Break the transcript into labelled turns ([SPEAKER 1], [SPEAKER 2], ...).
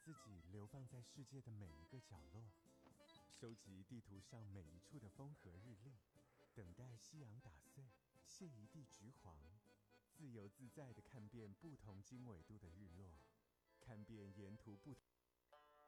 [SPEAKER 1] 自己流放在世界的每一个角落，收集地图上每一处的风和日丽，等待夕阳打碎，谢一地橘黄，自由自在地看遍不同经纬度的日落，看遍沿途不同。